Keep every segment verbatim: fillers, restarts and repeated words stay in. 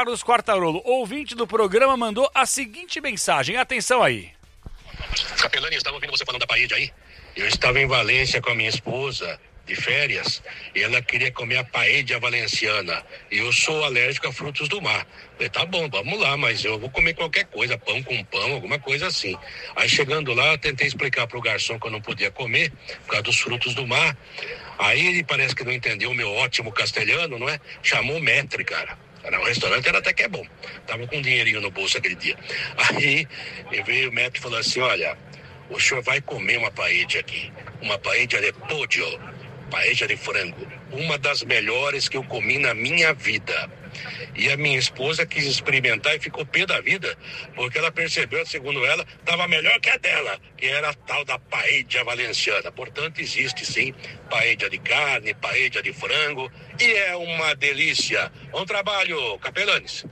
Carlos Quartarolo, ouvinte do programa, mandou a seguinte mensagem. Atenção aí. Capelani, eu estava ouvindo você falando da paella aí. Eu estava em Valência com a minha esposa, de férias, e ela queria comer a paella valenciana. E eu sou alérgico a frutos do mar. Falei, tá bom, vamos lá, mas eu vou comer qualquer coisa, pão com pão, alguma coisa assim. Aí chegando lá, eu tentei explicar pro garçom que eu não podia comer, por causa dos frutos do mar. Aí ele parece que não entendeu o meu ótimo castelhano, não é? Chamou o maître, cara. O restaurante era até que é bom. Tava com um dinheirinho no bolso aquele dia. Aí veio o maître e falou assim, olha, o senhor vai comer uma paella aqui. Uma paella de pollo, paella de frango. Uma das melhores que eu comi na minha vida. E a minha esposa quis experimentar e ficou pé da vida, porque ela percebeu, segundo ela, estava melhor que a dela, que era a tal da paella valenciana. Portanto, existe sim paella de carne, paella de frango, e é uma delícia. Bom trabalho, capelanes.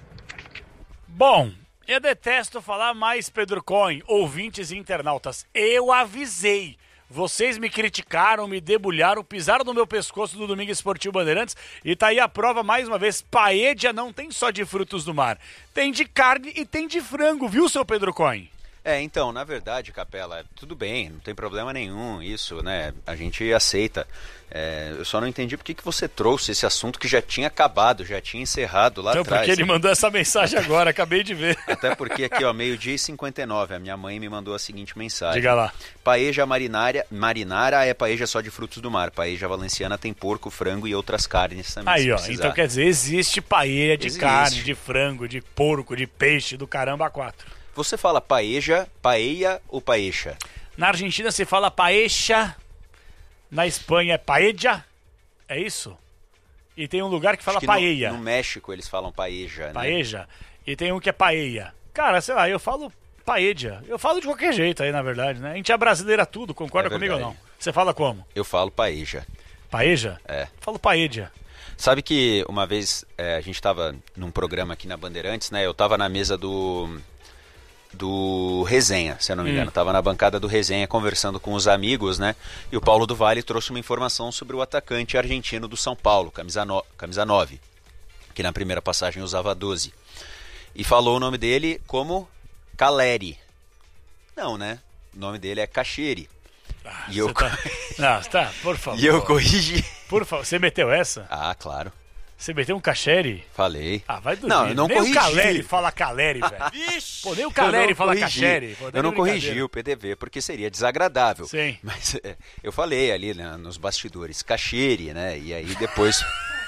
Bom, eu detesto falar mais, Pedro Cohen, ouvintes e internautas. Eu avisei. Vocês me criticaram, me debulharam, pisaram no meu pescoço do Domingo Esportivo Bandeirantes e tá aí a prova mais uma vez. Paella não tem só de frutos do mar, tem de carne e tem de frango, viu, seu Pedro Cohen? É, então, na verdade, Capela, tudo bem, não tem problema nenhum isso, né? A gente aceita. É, eu só não entendi por que que você trouxe esse assunto que já tinha acabado, já tinha encerrado lá então, atrás. Porque ele mandou essa mensagem agora, acabei de ver. Até porque aqui, ó, meio-dia e cinquenta e nove, a minha mãe me mandou a seguinte mensagem. Diga lá. Paella marinária, marinara é paella só de frutos do mar. Paella valenciana tem porco, frango e outras carnes também. Aí, ó, então quer dizer, existe paella de existe. carne, de frango, de porco, de peixe, do caramba a quatro. Você fala paella, paella ou paella? Na Argentina se fala paella, na Espanha é paella, é isso? E tem um lugar que fala Acho que paella. No, no México eles falam paella, né? Paella. E tem um que é paella. Cara, sei lá, eu falo paella. Eu falo de qualquer jeito aí, na verdade, né? A gente é brasileira tudo, concorda É comigo ou verdade. não? Você fala como? Eu falo paella. Paella? É. Eu falo paella. Sabe que uma vez é, a gente estava num programa aqui na Bandeirantes, né? Eu estava na mesa do... do Resenha, se eu não me engano. Estava hum. na bancada do Resenha conversando com os amigos, né? E o Paulo do Valle trouxe uma informação sobre o atacante argentino do São Paulo, camisa, no... camisa nove, que na primeira passagem usava doze. E falou o nome dele como Caleri. Não, né? O nome dele é Cacheri. Ah, e eu... tá... Não, tá, por favor. E eu corrigi. Por favor, você meteu essa? Ah, claro. Você meteu um Cacheri? Falei. Ah, vai dormir. Não, eu não nem corrigi. o Caleri fala Caleri, velho. Pô, nem o Caleri fala Cacheri. Pô, eu não corrigi o P D V porque seria desagradável. Sim. Mas é, eu falei ali, né, nos bastidores, Cacheri, né? E aí depois...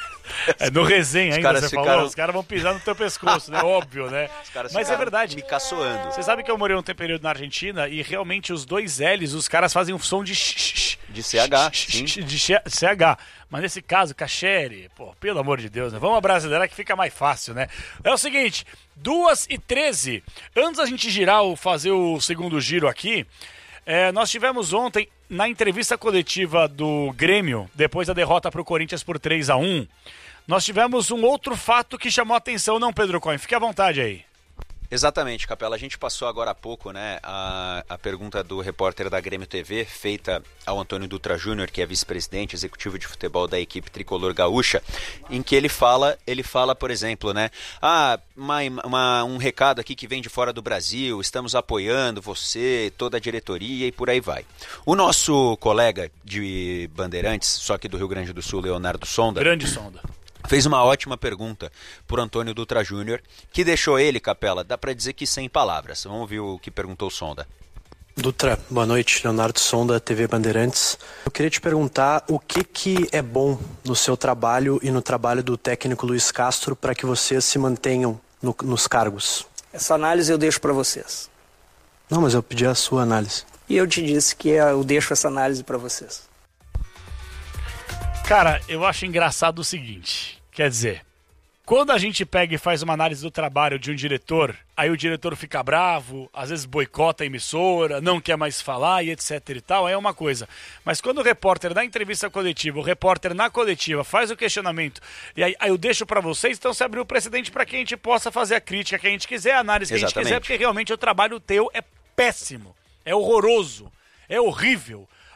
É, no Resenha ainda você ficaram... falou, os caras vão pisar no teu pescoço, né? Óbvio, né? Mas é verdade. Me caçoando. Você sabe que eu morei um tempo período na Argentina e realmente os dois L's, os caras fazem um som de... De C H, sim. De C H. Mas nesse caso, Cacheri, pô, pelo amor de Deus, né? Vamos a brasileira que fica mais fácil, né? É o seguinte, duas e treze. Antes da gente girar, o, fazer o segundo giro aqui, é, nós tivemos ontem, na entrevista coletiva do Grêmio, depois da derrota para o Corinthians por três a um, nós tivemos um outro fato que chamou a atenção, não, Pedro Cohen? Fique à vontade aí. Exatamente, Capela. A gente passou agora há pouco, né, a, a pergunta do repórter da Grêmio T V, feita ao Antônio Dutra Júnior, que é vice-presidente executivo de futebol da equipe tricolor gaúcha, em que ele fala, ele fala, por exemplo, né, ah, uma, uma, um recado aqui que vem de fora do Brasil, estamos apoiando você, toda a diretoria e por aí vai. O nosso colega de Bandeirantes, só que do Rio Grande do Sul, Leonardo Sonda, Grande Sonda, fez uma ótima pergunta por Antônio Dutra Júnior, que deixou ele, Capela, dá pra dizer que sem palavras. Vamos ouvir o que perguntou o Sonda. Dutra, boa noite, Leonardo Sonda, T V Bandeirantes. Eu queria te perguntar o que, que é bom no seu trabalho e no trabalho do técnico Luiz Castro para que vocês se mantenham no, nos cargos. Essa análise eu deixo para vocês. Não, mas eu pedi a sua análise. E eu te disse que eu deixo essa análise para vocês. Cara, eu acho engraçado o seguinte, quer dizer, quando a gente pega e faz uma análise do trabalho de um diretor, aí o diretor fica bravo, às vezes boicota a emissora, não quer mais falar e etc e tal, aí é uma coisa. Mas quando o repórter dá entrevista coletiva, o repórter na coletiva faz o questionamento, e aí, aí eu deixo pra vocês, então se abrir o precedente pra que a gente possa fazer a crítica que a gente quiser, a análise que Exatamente. a gente quiser, porque realmente o trabalho teu é péssimo, é horroroso, é horrível.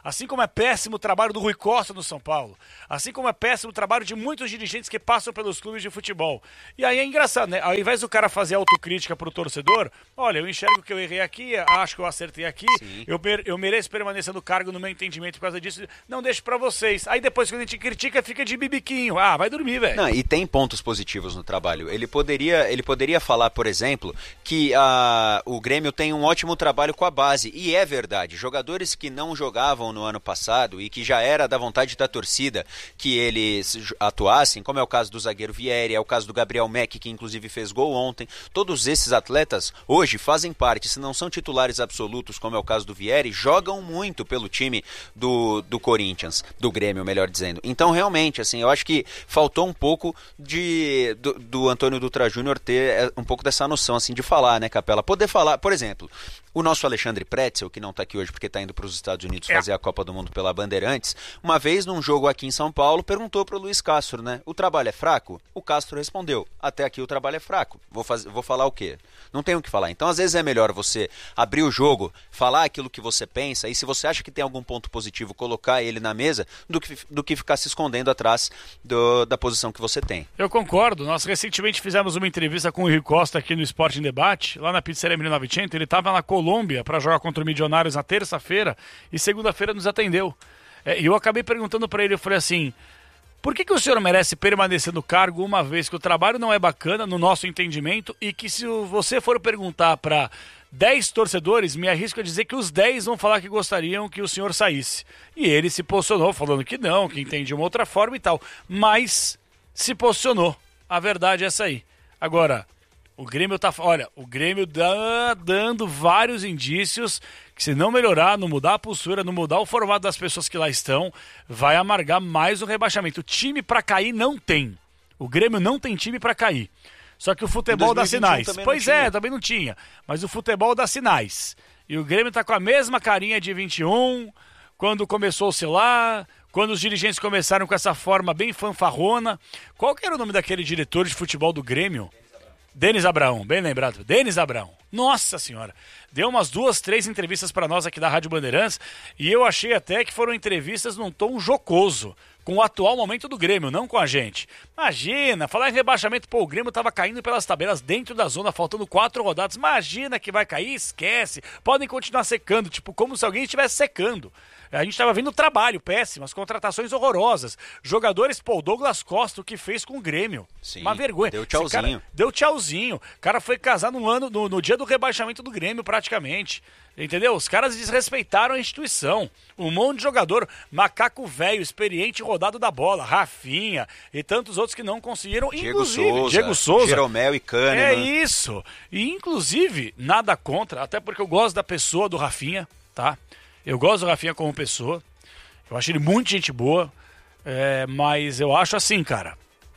Assim como é péssimo o trabalho do Rui Costa no São Paulo. Assim como é péssimo o trabalho de muitos dirigentes que passam pelos clubes de futebol. E aí é engraçado, né? Ao invés do cara fazer autocrítica pro torcedor, olha, eu enxergo que eu errei aqui, acho que eu acertei aqui, eu, eu mereço permanecer no cargo no meu entendimento por causa disso, não deixo pra vocês. Aí depois quando a gente critica, fica de bibiquinho. Ah, vai dormir, velho. Não, e tem pontos positivos no trabalho. Ele poderia, ele poderia falar, por exemplo, que a, o Grêmio tem um ótimo trabalho com a base. E é verdade. Jogadores que não jogavam no ano passado e que já era da vontade da torcida que eles atuassem, como é o caso do zagueiro Vieri, é o caso do Gabriel Meck, que inclusive fez gol ontem. Todos esses atletas hoje fazem parte, se não são titulares absolutos, como é o caso do Vieri, jogam muito pelo time do, do Corinthians, do Grêmio, melhor dizendo. Então, realmente, assim, eu acho que faltou um pouco de, do, do Antônio Dutra Júnior ter um pouco dessa noção, assim, de falar, né, Capela? Poder falar, por exemplo, o nosso Alexandre Pretzel, que não está aqui hoje porque está indo para os Estados Unidos fazer a Copa do Mundo pela Bandeirantes, uma vez num jogo aqui em São Paulo, perguntou para o Luiz Castro, né? O trabalho é fraco? O Castro respondeu, até aqui o trabalho é fraco. Vou, faz... Vou falar o quê? Não tenho o que falar. Então, às vezes é melhor você abrir o jogo, falar aquilo que você pensa, e se você acha que tem algum ponto positivo, colocar ele na mesa, do que, do que ficar se escondendo atrás do, da posição que você tem. Eu concordo. Nós recentemente fizemos uma entrevista com o Rui Costa aqui no Esporte em Debate, lá na Pizzaria mil e novecentos. Ele estava na Colômbia para jogar contra o Milionários na terça-feira e segunda-feira nos atendeu. E eu acabei perguntando para ele, eu falei assim, por que, que o senhor merece permanecer no cargo uma vez que o trabalho não é bacana, no nosso entendimento, e que se você for perguntar para dez torcedores, me arrisco a dizer que os dez vão falar que gostariam que o senhor saísse. E ele se posicionou falando que não, que entende de uma outra forma e tal, mas se posicionou. A verdade é essa aí. Agora, o Grêmio tá, olha, o Grêmio dá, dando vários indícios que se não melhorar, não mudar a postura, não mudar o formato das pessoas que lá estão, vai amargar mais o rebaixamento. O time pra cair não tem. O Grêmio não tem time pra cair. Só que o futebol dá sinais. Pois é, também não tinha. Mas o futebol dá sinais. E o Grêmio tá com a mesma carinha de vinte e um, quando começou a oscilar, quando os dirigentes começaram com essa forma bem fanfarrona. Qual que era o nome daquele diretor de futebol do Grêmio? Denis Abraão, bem lembrado. Denis Abraão. Nossa senhora. Deu umas duas, três entrevistas para nós aqui da Rádio Bandeirantes e eu achei até que foram entrevistas num tom jocoso, com o atual momento do Grêmio, não com a gente. Imagina, falar em rebaixamento, pô, o Grêmio tava caindo pelas tabelas dentro da zona, faltando quatro rodadas. Imagina que vai cair, esquece. Podem continuar secando, tipo, como se alguém estivesse secando. A gente estava vendo trabalho péssimo, as contratações horrorosas. Jogadores, pô, o Douglas Costa, o que fez com o Grêmio. Sim, uma vergonha. Deu tchauzinho. Cara, deu tchauzinho. O cara foi casar no, ano, no, no dia do rebaixamento do Grêmio, praticamente. Entendeu? Os caras desrespeitaram a instituição. Um monte de jogador, macaco velho, experiente, rodado da bola, Rafinha e tantos outros que não conseguiram. Diego inclusive, Souza, Diego Souza. Jeromel e Kahneman. É isso. E inclusive, nada contra, até porque eu gosto da pessoa do Rafinha, tá? Eu gosto do Rafinha como pessoa. Eu acho ele muito gente boa. É, mas eu acho assim, cara.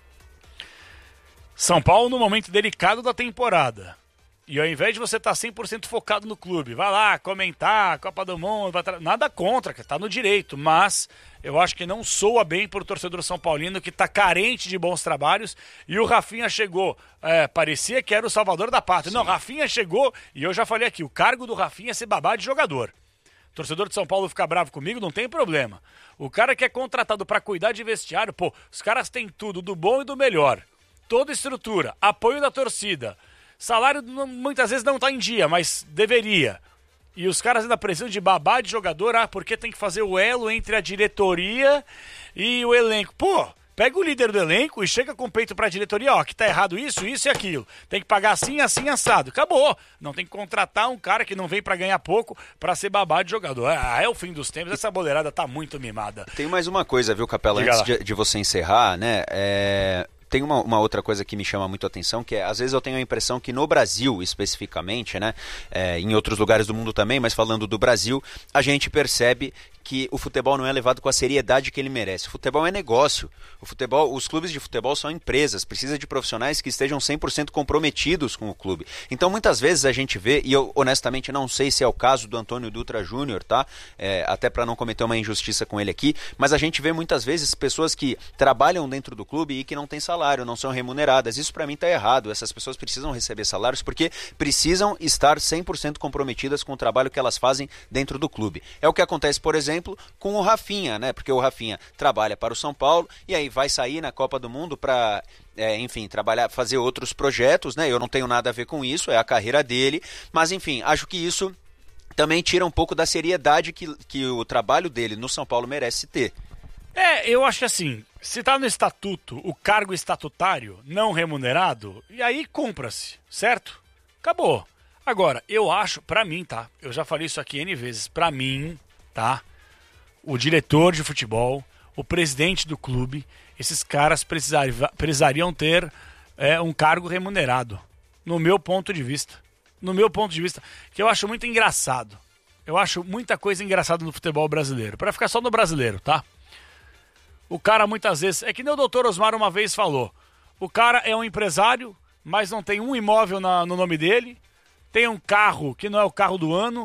São Paulo no momento delicado da temporada. E ao invés de você estar cem por cento focado no clube, vai lá comentar, Copa do Mundo, nada contra, que tá no direito, mas eu acho que não soa bem pro torcedor são paulino que tá carente de bons trabalhos e o Rafinha chegou, é, parecia que era o salvador da pátria. Sim. Não, Rafinha chegou e eu já falei aqui, o cargo do Rafinha é ser babá de jogador. O torcedor de São Paulo ficar bravo comigo, não tem problema. O cara que é contratado para cuidar de vestiário, pô, os caras têm tudo, do bom e do melhor. Toda estrutura, apoio da torcida. Salário muitas vezes não tá em dia, mas deveria. E os caras ainda precisam de babá de jogador, ah, porque tem que fazer o elo entre a diretoria e o elenco. Pô, pega o líder do elenco e chega com o peito pra diretoria, ó, que tá errado isso, isso e aquilo. Tem que pagar assim, assim, assado. Acabou. Não tem que contratar um cara que não vem pra ganhar pouco pra ser babá de jogador. Ah, é o fim dos tempos, essa boleirada tá muito mimada. Tem mais uma coisa, viu, Capela, Diga antes de, de você encerrar, né, é... Tem uma, uma outra coisa que me chama muito a atenção, que é, às vezes eu tenho a impressão que no Brasil, especificamente, né, é, em outros lugares do mundo também, mas falando do Brasil, a gente percebe que o futebol não é levado com a seriedade que ele merece. O futebol é negócio. O futebol, os clubes de futebol são empresas, precisa de profissionais que estejam cem por cento comprometidos com o clube. Então, muitas vezes a gente vê, e eu honestamente não sei se é o caso do Antônio Dutra Júnior, tá? É, até para não cometer uma injustiça com ele aqui, mas a gente vê muitas vezes pessoas que trabalham dentro do clube e que não têm salário. salário, não são remuneradas. Isso para mim está errado. Essas pessoas precisam receber salários porque precisam estar cem por cento comprometidas com o trabalho que elas fazem dentro do clube. É o que acontece, por exemplo, com o Rafinha, né? Porque o Rafinha trabalha para o São Paulo e aí vai sair na Copa do Mundo para, é, enfim, trabalhar, fazer outros projetos, né? Eu não tenho nada a ver com isso, é a carreira dele, mas enfim, acho que isso também tira um pouco da seriedade que, que o trabalho dele no São Paulo merece ter. É, eu acho que assim, se tá no estatuto o cargo estatutário não remunerado, e aí cumpra-se, certo? Acabou. Agora, eu acho, pra mim, tá? Eu já falei isso aqui N vezes, pra mim, tá? O diretor de futebol, o presidente do clube, esses caras precisari- precisariam ter é, um cargo remunerado, no meu ponto de vista. No meu ponto de vista, que eu acho muito engraçado. Eu acho muita coisa engraçada no futebol brasileiro. Pra ficar só no brasileiro, tá? O cara muitas vezes... É que nem o doutor Osmar uma vez falou. O cara é um empresário, mas não tem um imóvel na, no nome dele. Tem um carro que não é o carro do ano.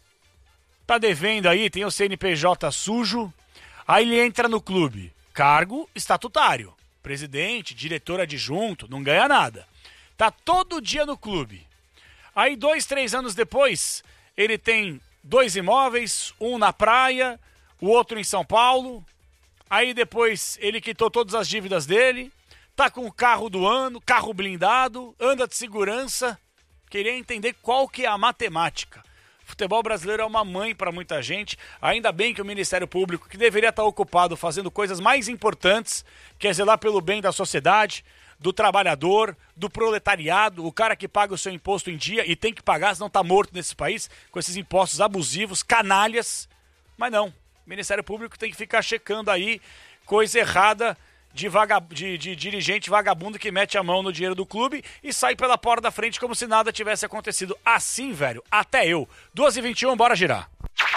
Tá devendo aí, tem o C N P J sujo. Aí ele entra no clube. Cargo estatutário. Presidente, diretor adjunto, não ganha nada. Tá todo dia no clube. Aí dois, três anos depois, ele tem dois imóveis, um na praia, o outro em São Paulo. Aí depois ele quitou todas as dívidas dele, tá com o carro do ano, carro blindado, anda de segurança. Queria entender qual que é a matemática. O futebol brasileiro é uma mãe para muita gente. Ainda bem que o Ministério Público, que deveria estar ocupado fazendo coisas mais importantes, que é zelar pelo bem da sociedade, do trabalhador, do proletariado, o cara que paga o seu imposto em dia e tem que pagar, senão tá morto nesse país, com esses impostos abusivos, canalhas. Mas não. O Ministério Público tem que ficar checando aí coisa errada de, vaga, de, de dirigente vagabundo que mete a mão no dinheiro do clube e sai pela porta da frente como se nada tivesse acontecido. Assim, velho, até eu. duas e vinte e um, bora girar.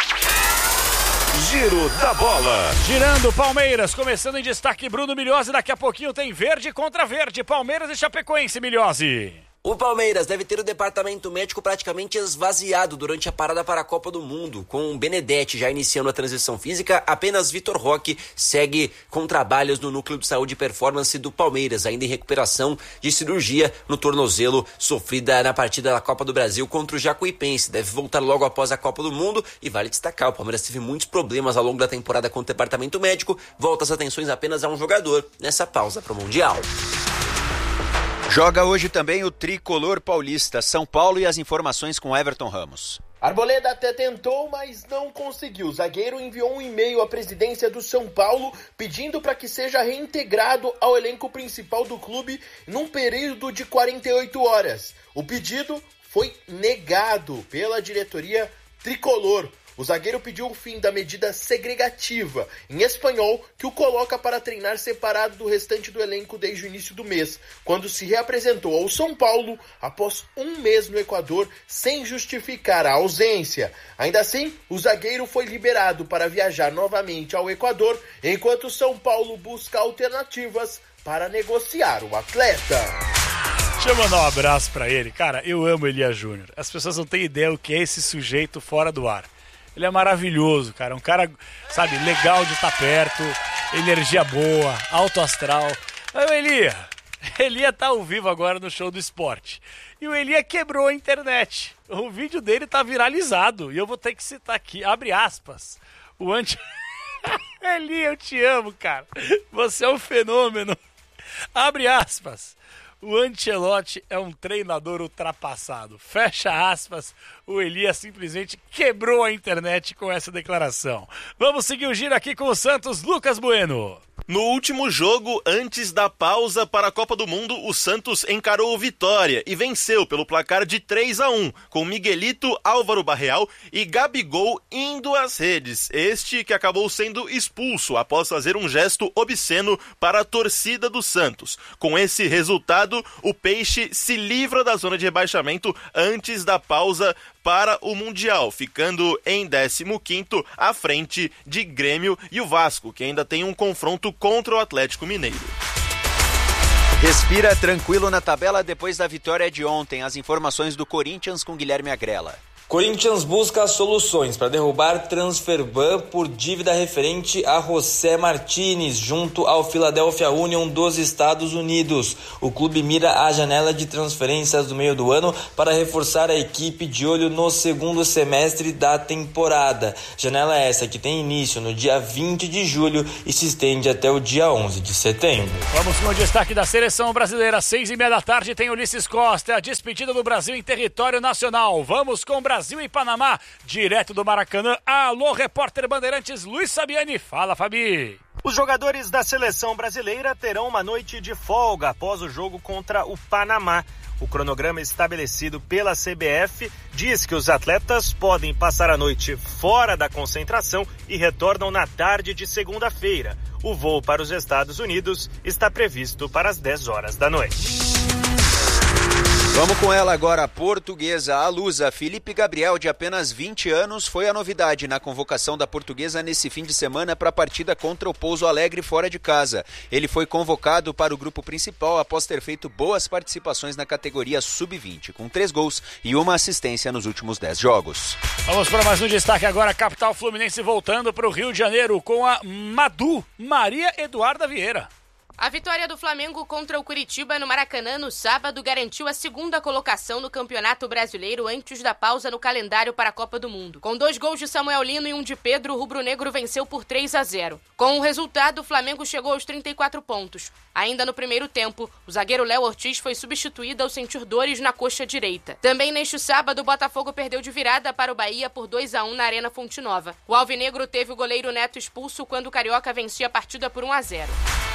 Giro da bola. Girando Palmeiras, começando em destaque Bruno Milhozzi, daqui a pouquinho tem verde contra verde, Palmeiras e Chapecoense, Milhozzi. O Palmeiras deve ter o departamento médico praticamente esvaziado durante a parada para a Copa do Mundo. Com o Benedetti já iniciando a transição física, apenas Vitor Roque segue com trabalhos no Núcleo de Saúde e Performance do Palmeiras, ainda em recuperação de cirurgia no tornozelo sofrida na partida da Copa do Brasil contra o Jacuipense. Deve voltar logo após a Copa do Mundo e vale destacar, o Palmeiras teve muitos problemas ao longo da temporada com o departamento médico, volta as atenções apenas a um jogador nessa pausa para o Mundial. Joga hoje também o tricolor paulista, São Paulo, e as informações com Everton Ramos. Arboleda até tentou, mas não conseguiu. O zagueiro enviou um e-mail à presidência do São Paulo pedindo para que seja reintegrado ao elenco principal do clube num período de quarenta e oito horas. O pedido foi negado pela diretoria tricolor. O zagueiro pediu o fim da medida segregativa, em espanhol, que o coloca para treinar separado do restante do elenco desde o início do mês, quando se reapresentou ao São Paulo após um mês no Equador sem justificar a ausência. Ainda assim, o zagueiro foi liberado para viajar novamente ao Equador, enquanto o São Paulo busca alternativas para negociar o atleta. Deixa eu mandar um abraço pra ele. Cara, eu amo Elias Júnior. As pessoas não têm ideia o que é esse sujeito fora do ar. Ele é maravilhoso, cara. Um cara, sabe, legal de estar perto, energia boa, alto astral. Aí o Elia, Elia tá ao vivo agora no Show do Esporte. E o Elia quebrou a internet. O vídeo dele tá viralizado. E eu vou ter que citar aqui, abre aspas, o anti... Elia, eu te amo, cara. Você é um fenômeno. Abre aspas. O Ancelotti é um treinador ultrapassado. Fecha aspas. O Elias simplesmente quebrou a internet com essa declaração. Vamos seguir o giro aqui com o Santos, Lucas Bueno. No último jogo, antes da pausa para a Copa do Mundo, o Santos encarou o Vitória e venceu pelo placar de três a um, com Miguelito, Álvaro Barreal e Gabigol indo às redes. Este que acabou sendo expulso após fazer um gesto obsceno para a torcida do Santos. Com esse resultado, o Peixe se livra da zona de rebaixamento antes da pausa para o Mundial, ficando em décimo quinto à frente de Grêmio e o Vasco, que ainda tem um confronto contra o Atlético Mineiro. Respira tranquilo na tabela depois da vitória de ontem. As informações do Corinthians com Guilherme Agrela. Corinthians busca soluções para derrubar Transferban por dívida referente a José Martínez, junto ao Philadelphia Union dos Estados Unidos. O clube mira a janela de transferências do meio do ano para reforçar a equipe de olho no segundo semestre da temporada. Janela essa que tem início no dia vinte de julho e se estende até o dia onze de setembro. Vamos com o destaque da seleção brasileira. Seis e meia da tarde tem Ulisses Costa, a despedida do Brasil em território nacional. Vamos com o Brasil Brasil e Panamá, direto do Maracanã. Alô, repórter Bandeirantes Luiz Sabiani. Fala, Fabi. Os jogadores da seleção brasileira terão uma noite de folga após o jogo contra o Panamá. O cronograma estabelecido pela C B F diz que os atletas podem passar a noite fora da concentração e retornam na tarde de segunda-feira. O voo para os Estados Unidos está previsto para as dez horas da noite. Vamos com ela agora, a portuguesa, a lusa. Felipe Gabriel, de apenas vinte anos, foi a novidade na convocação da portuguesa nesse fim de semana para a partida contra o Pouso Alegre fora de casa. Ele foi convocado para o grupo principal após ter feito boas participações na categoria sub vinte, com três gols e uma assistência nos últimos dez jogos. Vamos para mais um destaque agora, a capital fluminense voltando para o Rio de Janeiro com a Madu, Maria Eduarda Vieira. A vitória do Flamengo contra o Curitiba no Maracanã no sábado garantiu a segunda colocação no Campeonato Brasileiro antes da pausa no calendário para a Copa do Mundo. Com dois gols de Samuel Lino e um de Pedro, o rubro-negro venceu por três a zero. Com o resultado, o Flamengo chegou aos trinta e quatro pontos. Ainda no primeiro tempo, o zagueiro Léo Ortiz foi substituído ao sentir dores na coxa direita. Também neste sábado, o Botafogo perdeu de virada para o Bahia por dois a um na Arena Fonte Nova. O alvinegro teve o goleiro Neto expulso quando o Carioca vencia a partida por um a zero.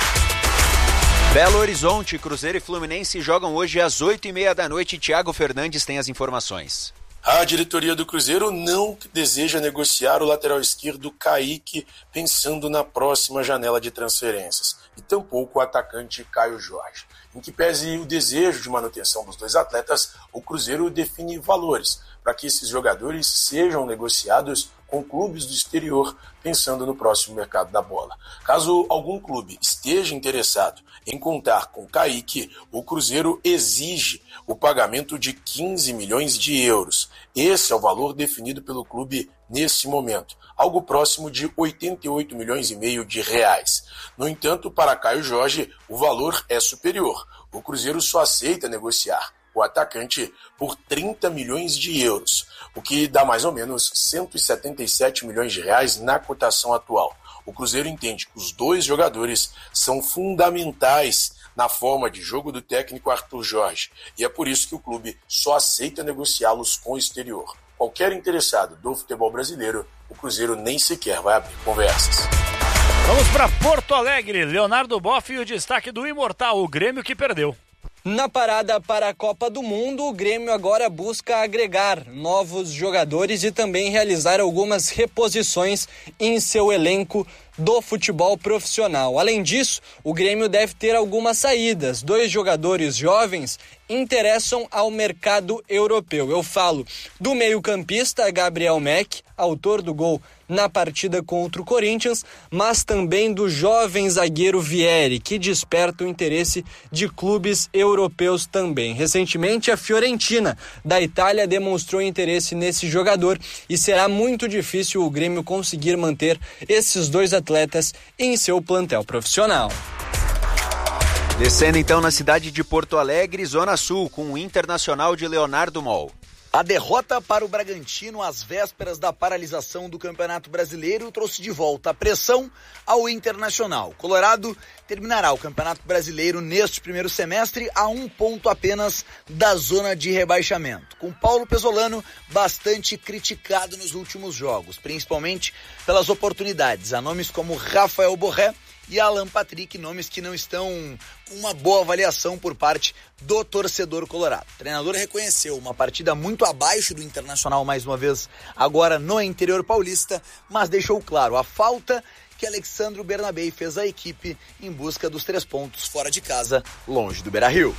Belo Horizonte, Cruzeiro e Fluminense jogam hoje às oito e meia da noite. Thiago Fernandes tem as informações. A diretoria do Cruzeiro não deseja negociar o lateral esquerdo Kaique pensando na próxima janela de transferências, e tampouco o atacante Caio Jorge. Em que pese o desejo de manutenção dos dois atletas, o Cruzeiro define valores para que esses jogadores sejam negociados com clubes do exterior, pensando no próximo mercado da bola. Caso algum clube esteja interessado em contar com Kaique, o Cruzeiro exige o pagamento de quinze milhões de euros. Esse é o valor definido pelo clube nesse momento, algo próximo de oitenta e oito milhões e meio de reais. No entanto, para Caio Jorge, o valor é superior. O Cruzeiro só aceita negociar o atacante por trinta milhões de euros, o que dá mais ou menos cento e setenta e sete milhões de reais na cotação atual. O Cruzeiro entende que os dois jogadores são fundamentais na forma de jogo do técnico Arthur Jorge, e é por isso que o clube só aceita negociá-los com o exterior. Qualquer interessado do futebol brasileiro, o Cruzeiro nem sequer vai abrir conversas. Vamos para Porto Alegre, Leonardo Boff e o destaque do Imortal, o Grêmio que perdeu. Na parada para a Copa do Mundo, o Grêmio agora busca agregar novos jogadores e também realizar algumas reposições em seu elenco do futebol profissional. Além disso, o Grêmio deve ter algumas saídas. Dois jogadores jovens interessam ao mercado europeu. Eu falo do meio-campista Gabriel Mack, autor do gol na partida contra o Corinthians, mas também do jovem zagueiro Vieri, que desperta o interesse de clubes europeus também. Recentemente, a Fiorentina da Itália demonstrou interesse nesse jogador e será muito difícil o Grêmio conseguir manter esses dois atletas em seu plantel profissional. Descendo então na cidade de Porto Alegre, Zona Sul, com o Internacional de Leonardo Mol. A derrota para o Bragantino às vésperas da paralisação do Campeonato Brasileiro trouxe de volta a pressão ao Internacional. Colorado terminará o Campeonato Brasileiro neste primeiro semestre a um ponto apenas da zona de rebaixamento, com Paulo Pesolano bastante criticado nos últimos jogos, principalmente pelas oportunidades a nomes como Rafael Borré e Alan Patrick, nomes que não estão com uma boa avaliação por parte do torcedor colorado. O treinador reconheceu uma partida muito abaixo do Internacional mais uma vez agora no interior paulista, mas deixou claro a falta que Alexandro Bernabei fez à equipe em busca dos três pontos fora de casa, longe do Beira-Rio.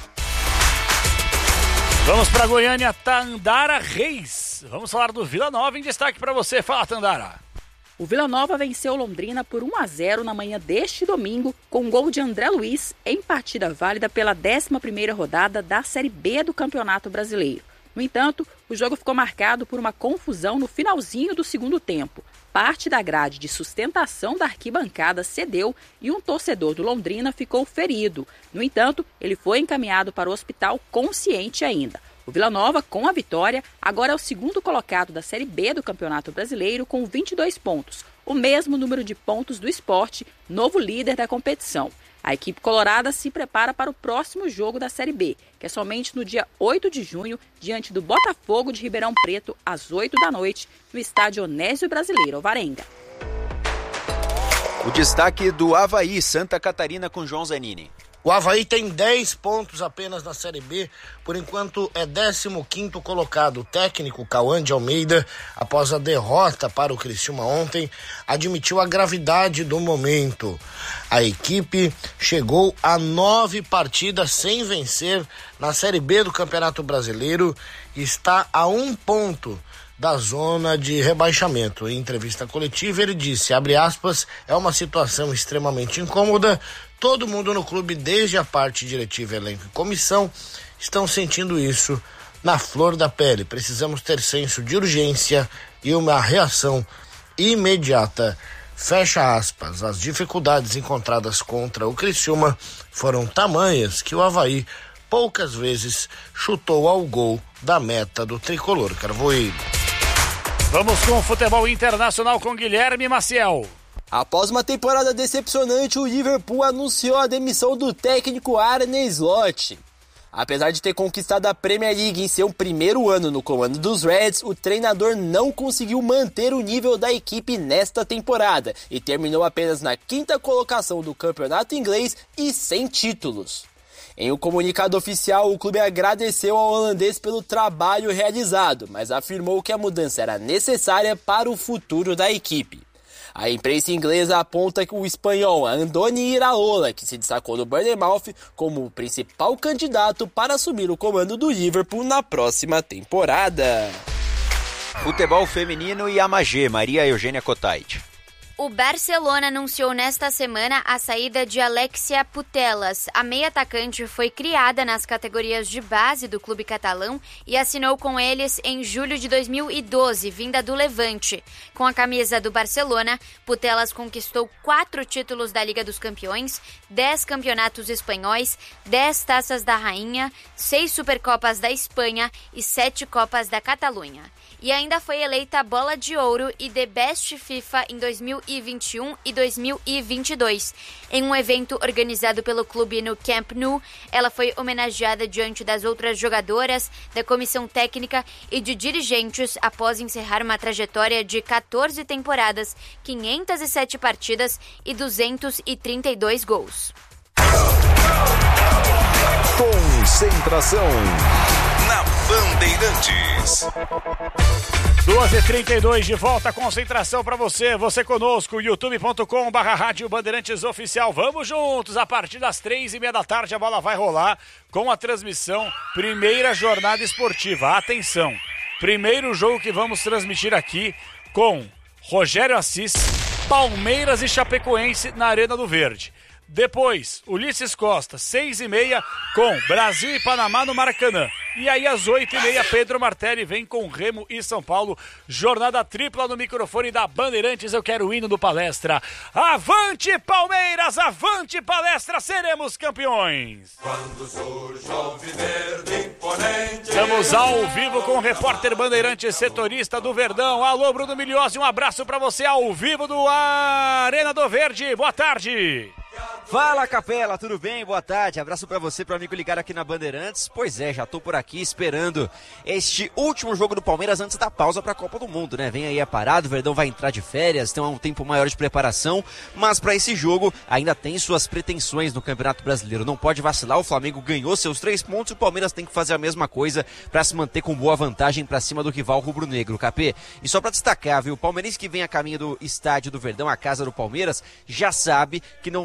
Vamos para Goiânia, Tandara Reis. Vamos falar do Vila Nova em destaque para você. Fala, Tandara. O Vila Nova venceu Londrina por um a zero na manhã deste domingo, com um gol de André Luiz em partida válida pela décima primeira rodada da Série B do Campeonato Brasileiro. No entanto, o jogo ficou marcado por uma confusão no finalzinho do segundo tempo. Parte da grade de sustentação da arquibancada cedeu e um torcedor do Londrina ficou ferido. No entanto, ele foi encaminhado para o hospital consciente ainda. O Vila Nova, com a vitória, agora é o segundo colocado da Série B do Campeonato Brasileiro com vinte e dois pontos, o mesmo número de pontos do Sport, novo líder da competição. A equipe colorada se prepara para o próximo jogo da Série B, que é somente no dia oito de junho, diante do Botafogo de Ribeirão Preto, às oito da noite, no estádio Onésio Brasileiro, Alvarenga. O destaque do Avaí, Santa Catarina, com João Zanini. O Avaí tem dez pontos apenas na Série B, por enquanto é décimo quinto colocado. O técnico Cauã de Almeida, após a derrota para o Criciúma ontem, admitiu a gravidade do momento. A equipe chegou a nove partidas sem vencer na Série B do Campeonato Brasileiro e está a um ponto da zona de rebaixamento. Em entrevista coletiva ele disse, abre aspas, é uma situação extremamente incômoda. Todo mundo no clube, desde a parte diretiva, elenco e comissão, estão sentindo isso na flor da pele. Precisamos ter senso de urgência e uma reação imediata. Fecha aspas. As dificuldades encontradas contra o Criciúma foram tamanhas que o Avaí poucas vezes chutou ao gol da meta do tricolor carvoeiro. Vamos com o futebol internacional com Guilherme Maciel. Após uma temporada decepcionante, o Liverpool anunciou a demissão do técnico Arne Slot. Apesar de ter conquistado a Premier League em seu primeiro ano no comando dos Reds, o treinador não conseguiu manter o nível da equipe nesta temporada e terminou apenas na quinta colocação do campeonato inglês e sem títulos. Em um comunicado oficial, o clube agradeceu ao holandês pelo trabalho realizado, mas afirmou que a mudança era necessária para o futuro da equipe. A imprensa inglesa aponta que o espanhol Andoni Iraola, que se destacou no Bournemouth, como o principal candidato para assumir o comando do Liverpool na próxima temporada. Futebol feminino e Amagê, Maria Eugênia Cotait. O Barcelona anunciou nesta semana a saída de Alexia Putellas. A meia-atacante foi criada nas categorias de base do clube catalão e assinou com eles em julho de dois mil e doze, vinda do Levante. Com a camisa do Barcelona, Putellas conquistou quatro títulos da Liga dos Campeões, dez campeonatos espanhóis, dez taças da Rainha, seis Supercopas da Espanha e sete Copas da Catalunha. E ainda foi eleita Bola de Ouro e The Best FIFA em dois mil e vinte e um e dois mil e vinte e dois. Em um evento organizado pelo clube no Camp Nou, ela foi homenageada diante das outras jogadoras, da comissão técnica e de dirigentes após encerrar uma trajetória de quatorze temporadas, quinhentas e sete partidas e duzentos e trinta e dois gols. Concentração na Bandeirantes. duas e trinta e dois, de volta a concentração para você, você conosco, youtube ponto com barra rádio Bandeirantes Oficial. Vamos juntos, a partir das três e meia da tarde a bola vai rolar com a transmissão, primeira jornada esportiva. Atenção, primeiro jogo que vamos transmitir aqui com Rogério Assis, Palmeiras e Chapecoense na Arena do Verde. Depois, Ulisses Costa, seis e meia, com Brasil e Panamá no Maracanã. E aí, às oito e meia, Pedro Martelli vem com Remo e São Paulo. Jornada tripla no microfone da Bandeirantes. Eu quero o hino do Palestra. Avante, Palmeiras! Avante, Palestra! Seremos campeões! Quando surge o alviverde imponente. Estamos ao vivo com o repórter Bandeirantes, setorista do Verdão. Alô, Bruno Milhozzi, um abraço para você ao vivo do Arena do Verde. Boa tarde! Fala, Capela, tudo bem? Boa tarde, abraço pra você, pro amigo ligado aqui na Bandeirantes. Pois é, já tô por aqui esperando este último jogo do Palmeiras antes da pausa pra Copa do Mundo, né? Vem aí a parada, o Verdão vai entrar de férias, tem um tempo maior de preparação, mas pra esse jogo ainda tem suas pretensões no Campeonato Brasileiro. Não pode vacilar, o Flamengo ganhou seus três pontos, o Palmeiras tem que fazer a mesma coisa pra se manter com boa vantagem pra cima do rival rubro-negro, Capê. E só pra destacar, viu, o palmeirense que vem a caminho do estádio do Verdão, a casa do Palmeiras, já sabe que não vai ter um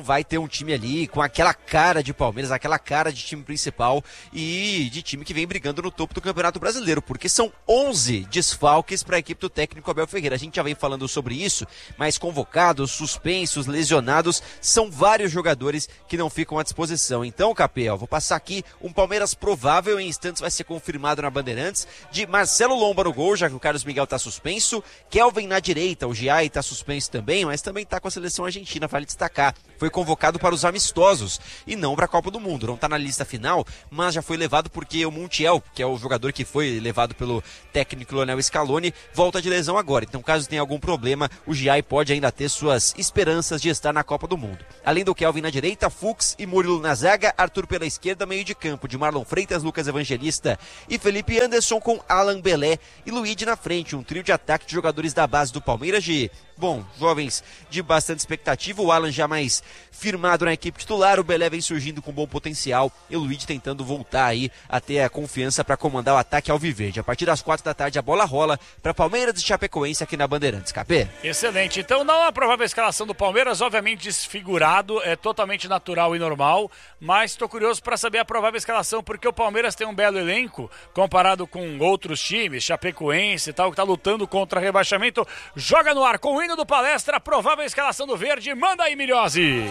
time ali com aquela cara de Palmeiras, aquela cara de time principal e de time que vem brigando no topo do Campeonato Brasileiro, porque são onze desfalques para a equipe do técnico Abel Ferreira. A gente já vem falando sobre isso, mas convocados, suspensos, lesionados, são vários jogadores que não ficam à disposição. Então, Capel, vou passar aqui um Palmeiras provável, em instantes vai ser confirmado na Bandeirantes, de Marcelo Lomba no gol, já que o Carlos Miguel está suspenso, Kelvin na direita, o Giai está suspenso também, mas também está com a seleção argentina, vale destacar. Foi convocado para os amistosos e não para a Copa do Mundo. Não está na lista final, mas já foi levado porque o Montiel, que é o jogador que foi levado pelo técnico Lionel Scaloni, volta de lesão agora. Então, caso tenha algum problema, o Giai pode ainda ter suas esperanças de estar na Copa do Mundo. Além do Kelvin na direita, Fux e Murilo na zaga, Arthur pela esquerda, meio de campo de Marlon Freitas, Lucas Evangelista e Felipe Anderson, com Alan Belé e Luigi na frente. Um trio de ataque de jogadores da base do Palmeiras de... Bom, jovens de bastante expectativa, o Alan já mais firmado na equipe titular, o Belé vem surgindo com bom potencial e o Luigi tentando voltar aí a ter a confiança para comandar o ataque alviverde. A partir das quatro da tarde a bola rola para Palmeiras e Chapecoense aqui na Bandeirantes, Capê. Excelente, então não a provável escalação do Palmeiras, obviamente desfigurado, é totalmente natural e normal, mas estou curioso para saber a provável escalação, porque o Palmeiras tem um belo elenco comparado com outros times, Chapecoense e tal, que está lutando contra rebaixamento. Joga no ar com o do Palestra, a provável escalação do Verde, manda aí, Milhose.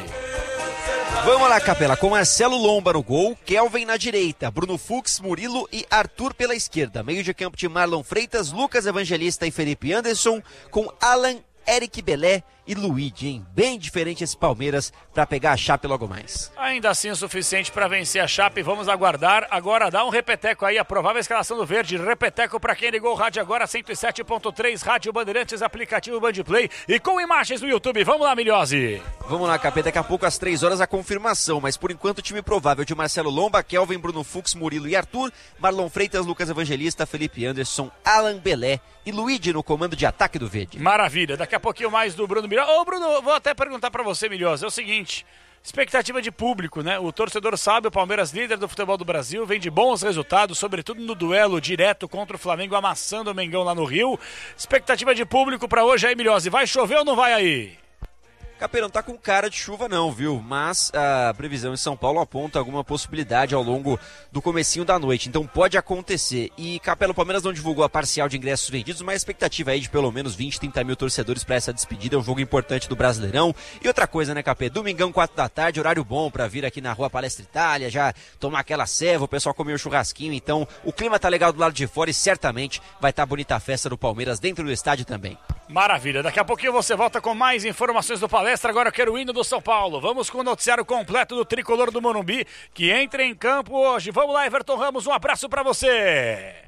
Vamos lá, Capela, com Marcelo Lomba no gol, Kelvin na direita, Bruno Fux, Murilo e Arthur pela esquerda, meio de campo de Marlon Freitas, Lucas Evangelista e Felipe Anderson, com Alan, Eric Belé e Luigi, hein? Bem diferente esse Palmeiras para pegar a Chape logo mais. Ainda assim o suficiente para vencer a Chape, vamos aguardar. Agora dá um repeteco aí, a provável escalação do Verde, repeteco para quem ligou o rádio agora, cento e sete ponto três, Rádio Bandeirantes, aplicativo Bandplay e com imagens no YouTube. Vamos lá, Milhose. Vamos lá, Capê, daqui a pouco às três horas a confirmação, mas por enquanto o time provável de Marcelo Lomba, Kelvin, Bruno Fux, Murilo e Arthur, Marlon Freitas, Lucas Evangelista, Felipe Anderson, Alan Belé e Luigi no comando de ataque do Verde. Maravilha, daqui a pouquinho mais do Bruno Milhose. Ô Bruno, vou até perguntar pra você, Milhose, é o seguinte, expectativa de público, né? O torcedor sabe, o Palmeiras, líder do futebol do Brasil, vem de bons resultados, sobretudo no duelo direto contra o Flamengo, amassando o Mengão lá no Rio. Expectativa de público pra hoje aí, Milhose, vai chover ou não vai aí? Capê, não tá com cara de chuva não, viu? Mas a previsão em São Paulo aponta alguma possibilidade ao longo do comecinho da noite, então pode acontecer. E, Capela, o Palmeiras não divulgou a parcial de ingressos vendidos, mas a expectativa aí de pelo menos vinte, trinta mil torcedores para essa despedida, é um jogo importante do Brasileirão. E outra coisa, né, Capê? Domingão, quatro da tarde, horário bom para vir aqui na Rua Palestra Itália, já tomar aquela ceva, o pessoal comer um churrasquinho, então o clima tá legal do lado de fora e certamente vai estar tá bonita a festa do Palmeiras dentro do estádio também. Maravilha, daqui a pouquinho você volta com mais informações do Palestra. Agora eu quero o hino do São Paulo. Vamos com o noticiário completo do Tricolor do Morumbi, que entra em campo hoje. Vamos lá, Everton Ramos, um abraço pra você.